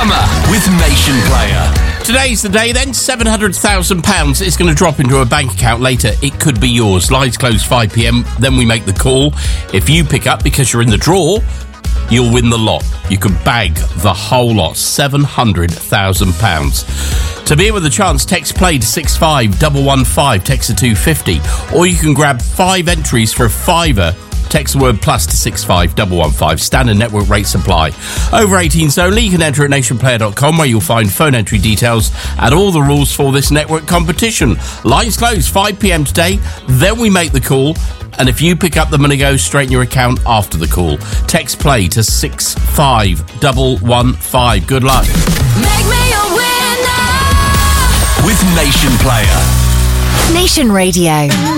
Summer with Nation Player. Today's the day then. £700,000 is going to drop into a bank account later. It could be yours. Lines close 5 p.m. Then we make the call. If you pick up because you're in the draw, you'll win the lot. You can bag the whole lot. £700,000. To be in with a chance, text play to 65115, text to 250. Or you can grab 5 entries for a £5. Text the word plus to 65115. Standard network rate supply. Over 18s only. You can enter at nationplayer.com, where you'll find phone entry details and all the rules for this network competition. Lines close 5 p.m. today. Then we make the call. And if you pick up, the money goes straight in your account after the call. Text play to 65115. Good luck. Make me a winner with Nation Player. Nation Radio.